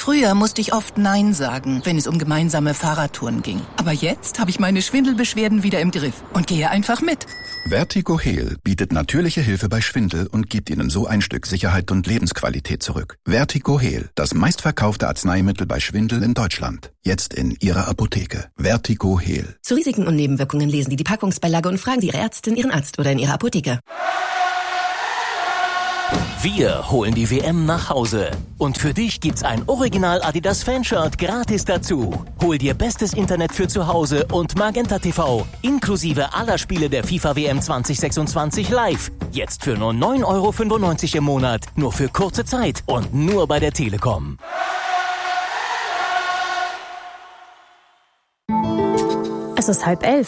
Früher musste ich oft Nein sagen, wenn es um gemeinsame Fahrradtouren ging. Aber jetzt habe ich meine Schwindelbeschwerden wieder im Griff und gehe einfach mit. Vertigo Heal bietet natürliche Hilfe bei Schwindel und gibt Ihnen so ein Stück Sicherheit und Lebensqualität zurück. Vertigo Heal, das meistverkaufte Arzneimittel bei Schwindel in Deutschland. Jetzt in Ihrer Apotheke. Vertigo Heal. Zu Risiken und Nebenwirkungen lesen Sie die Packungsbeilage und fragen Sie Ihre Ärztin, Ihren Arzt oder in Ihrer Apotheke. Wir holen die WM nach Hause. Und für dich gibt's ein Original Adidas Fanshirt gratis dazu. Hol dir bestes Internet für zu Hause und Magenta TV, inklusive aller Spiele der FIFA WM 2026 live. Jetzt für nur 9,95 € im Monat, nur für kurze Zeit und nur bei der Telekom. Es ist 10:30.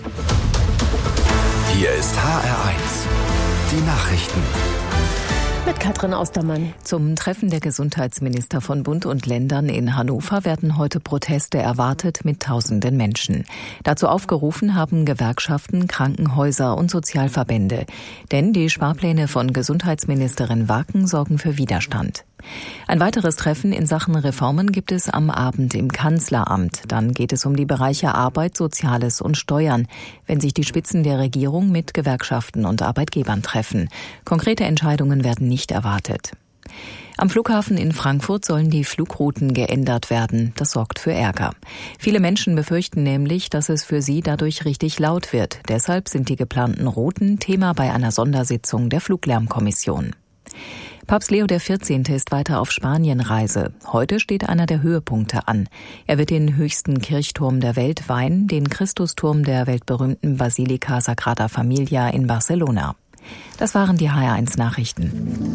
Hier ist HR1, die Nachrichten. Mit Katrin Austermann. Zum Treffen der Gesundheitsminister von Bund und Ländern in Hannover werden heute Proteste erwartet mit tausenden Menschen. Dazu aufgerufen haben Gewerkschaften, Krankenhäuser und Sozialverbände. Denn die Sparpläne von Gesundheitsministerin Waken sorgen für Widerstand. Ein weiteres Treffen in Sachen Reformen gibt es am Abend im Kanzleramt. Dann geht es um die Bereiche Arbeit, Soziales und Steuern, wenn sich die Spitzen der Regierung mit Gewerkschaften und Arbeitgebern treffen. Konkrete Entscheidungen werden nicht erwartet. Am Flughafen in Frankfurt sollen die Flugrouten geändert werden. Das sorgt für Ärger. Viele Menschen befürchten nämlich, dass es für sie dadurch richtig laut wird. Deshalb sind die geplanten Routen Thema bei einer Sondersitzung der Fluglärmkommission. Papst Leo XIV. Ist weiter auf Spanienreise. Heute steht einer der Höhepunkte an. Er wird den höchsten Kirchturm der Welt weihen, den Christusturm der weltberühmten Basilika Sagrada Familia in Barcelona. Das waren die HR1 Nachrichten.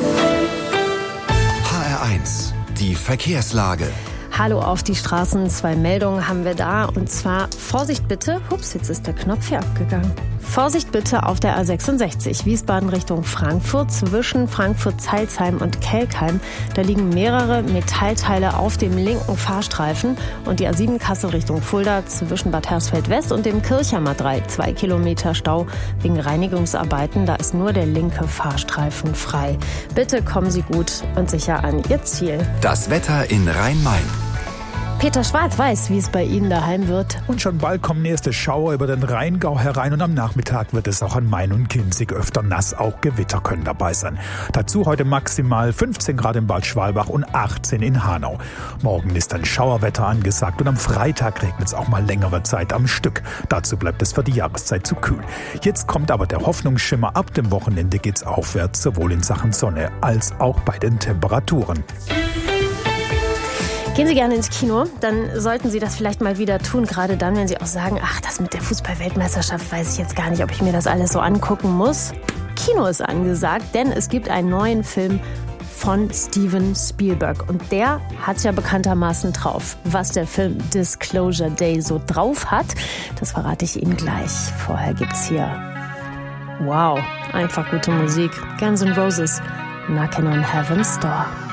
HR1, die Verkehrslage. Hallo auf die Straßen, 2 Meldungen haben wir da. Und zwar, Vorsicht bitte, jetzt ist der Knopf hier abgegangen. Vorsicht bitte auf der A66, Wiesbaden Richtung Frankfurt, zwischen Frankfurt-Zeilsheim und Kelkheim. Da liegen mehrere Metallteile auf dem linken Fahrstreifen. Und die A7 Kassel Richtung Fulda, zwischen Bad Hersfeld-West und dem Kirchhammer 3, 2 Kilometer Stau wegen Reinigungsarbeiten. Da ist nur der linke Fahrstreifen frei. Bitte kommen Sie gut und sicher an Ihr Ziel. Das Wetter in Rhein-Main. Peter Schwarz weiß, wie es bei Ihnen daheim wird. Und schon bald kommen erste Schauer über den Rheingau herein und am Nachmittag wird es auch an Main und Kinzig öfter nass. Auch Gewitter können dabei sein. Dazu heute maximal 15 Grad im Bad Schwalbach und 18 in Hanau. Morgen ist ein Schauerwetter angesagt und am Freitag regnet es auch mal längere Zeit am Stück. Dazu bleibt es für die Jahreszeit zu kühl. Jetzt kommt aber der Hoffnungsschimmer. Ab dem Wochenende geht's aufwärts, sowohl in Sachen Sonne als auch bei den Temperaturen. Gehen Sie gerne ins Kino, dann sollten Sie das vielleicht mal wieder tun, gerade dann, wenn Sie auch sagen, das mit der Fußball-Weltmeisterschaft weiß ich jetzt gar nicht, ob ich mir das alles so angucken muss. Kino ist angesagt, denn es gibt einen neuen Film von Steven Spielberg und der hat's ja bekanntermaßen drauf. Was der Film Disclosure Day so drauf hat, das verrate ich Ihnen gleich. Vorher gibt's hier, wow, einfach gute Musik. Guns N' Roses, Knockin' on Heaven's Door.